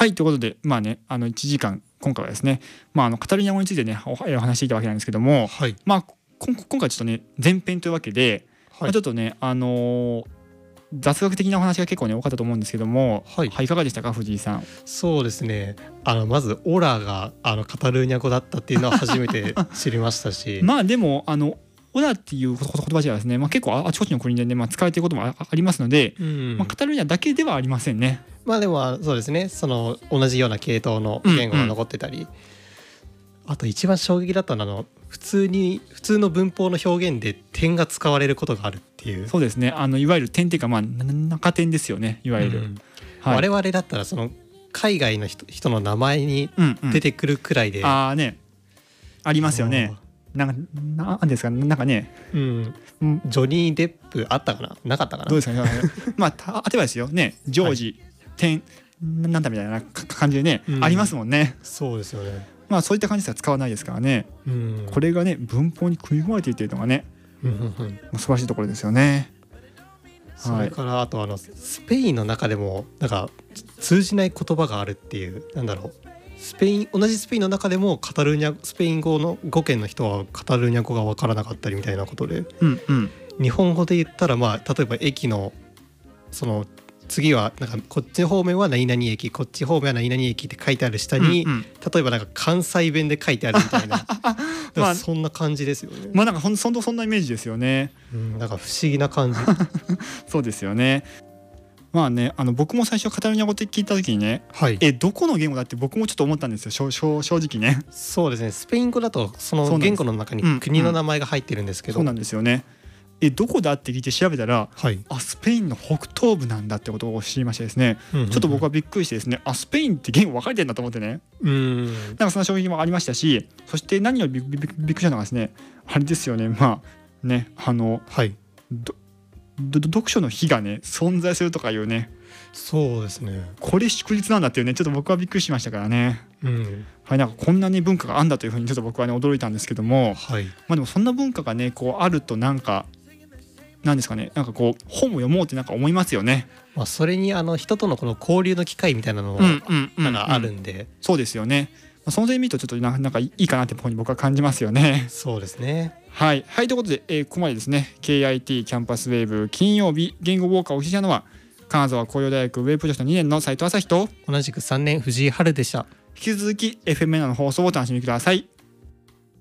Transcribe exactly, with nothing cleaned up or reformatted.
はい、ということでまあねあのいちじかん今回はですね、まあ、あのカタルーニャ語についてね お, お話していたわけなんですけども、 はい、 まあ今回ちょっとね前編というわけで、 はい、 まあ、ちょっとねあのー雑学的なお話が結構ね多かったと思うんですけども、 はいはい、いかがでしたか藤井さん。 そうですね、あのまずオラがあのカタルーニャ語だったっていうのは初めて知りましたしまあでもあのオラっていう言葉自体はですね、まあ、結構あちこちの国で、ねまあ、使われていることも あ, ありますので、 うんまあ、カタルーニャだけではありませんね。 まあでもそうですね、その同じような系統の言語が残ってたり、うんうん、あと一番衝撃だったのはあの普通に普通の文法の表現で点が使われることがあるっていう。 そうですね、あのいわゆる点っていうか、まあ、中点ですよねいわゆる、うんはい、我々だったらその海外の 人, 人の名前に出てくるくらいで、 うんうん、あ, ねありますよね。なんかなんですかなんかね、 うん、ジョニー・デップあったかななかったかなどうですかねまあ例えばですよねジョージ、はい、点なんだみたいな感じでね、うん、ありますもんね。 そうですよね。 まあそういった感じでは使わないですからね、うん、これがね文法に組み込まれているというのがね、うんうんうん、素晴らしいところですよね。 それからあとあのスペインの中でもなんか通じない言葉があるっていう、なんだろう、スペイン同じスペインの中でもカタルーニャスペイン語の語圏の人はカタルーニャ語が分からなかったりみたいなことで、 うんうん、 日本語で言ったらまあ例えば駅のその次はなんかこっち方面は何々駅こっち方面は何々駅って書いてある下に、うんうん、例えばなんか関西弁で書いてあるみたいなまあ、そんな感じですよね。 まあなんかほんそんそんなイメージですよね、 うん、なんか不思議な感じそうですよね。まあね、あの僕も最初カタルーニャ語って聞いた時にね、 はい、 えどこの言語だって僕もちょっと思ったんですよ 正, 正直ね。 そうですね、スペイン語だとその言語の中に国の名前が入ってるんですけど、 そうなんですよね。えどこだって聞いて調べたら、 はい、 あスペインの北東部なんだってことを知りましてですね、うんうんうん、ちょっと僕はびっくりしてですね、あスペインって言語分かれてるんだと思ってね、うんなんかそんな衝撃もありましたし、そして何よりびっくりしたのがですね、あれですよね、まあねあの、はい、どど読書の日がね存在するとかいうね、 そうですね、 これ祝日なんだっていうね、ちょっと僕はびっくりしましたからね、うんはい、なんかこんなに文化があんだというふうにちょっと僕はね驚いたんですけども、はい、まあでもそんな文化がねこうあるとなんかなんですかね、なんかこう本を読もうってなんか思いますよね。 まあ、それにあの人とのこの交流の機会みたいなのがあるんで、 そうですよね。まあ、その点見るとちょっとな、なんかいいかなって僕は感じますよね。 そうですね。 はい、はい、ということで、えー、ここまでですね ケーアイティー キャンパスウェーブ金曜日言語ウォーカーをお聞きしたのは金沢工業大学ウェブプロジェクトにねんの斉藤朝日と同じくさんねん藤井春でした。 引き続き エフエムエヌ の放送をお楽しみください。